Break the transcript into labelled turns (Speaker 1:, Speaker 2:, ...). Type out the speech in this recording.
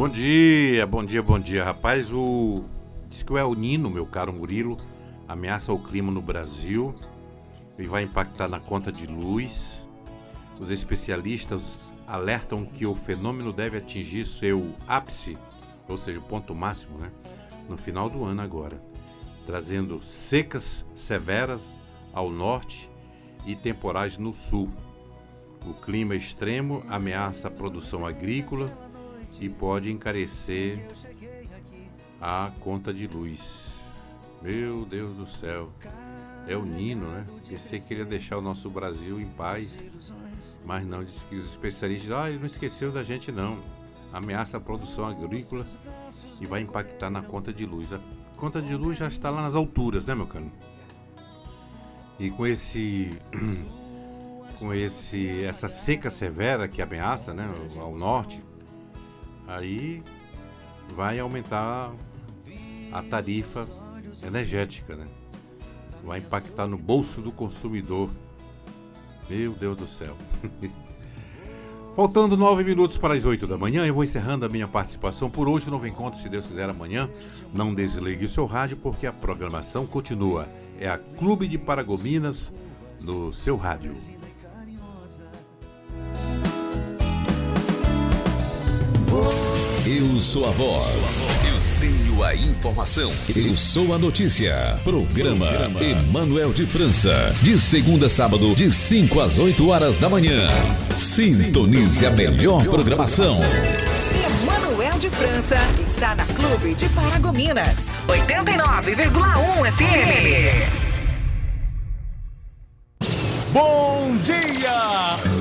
Speaker 1: Bom dia, bom dia, bom dia. Rapaz, diz que o El Niño, meu caro Murilo, ameaça o clima no Brasil e vai impactar na conta de luz. Os especialistas alertam que o fenômeno deve atingir seu ápice, ou seja, o ponto máximo, né, no final do ano agora, trazendo secas severas ao norte e temporais no sul. O clima extremo ameaça a produção agrícola e pode encarecer a conta de luz. Meu Deus do céu, é o Nino, né? Pensei que ele ia deixar o nosso Brasil em paz, mas não, disse que os especialistas, ele não esqueceu da gente não. Ameaça a produção agrícola e vai impactar na conta de luz. A conta de luz já está lá nas alturas, né, meu caro? E com essa seca severa que ameaça, né, ao norte, aí vai aumentar a tarifa energética, né? Vai impactar no bolso do consumidor. Meu Deus do céu. Faltando 9 minutos para as 8 da manhã, eu vou encerrando a minha participação por hoje. Novo encontro, se Deus quiser, amanhã. Não desligue o seu rádio, porque a programação continua. É a Clube de Paragominas no seu rádio.
Speaker 2: Eu sou a voz. Eu tenho a informação. Eu sou a notícia. Programa Emanuel de França. De segunda a sábado, de 5 às 8 horas da manhã. Sintonize a melhor programação.
Speaker 3: Emanuel de França está na Clube de Paragominas. 89,1 FM.
Speaker 4: Bom dia!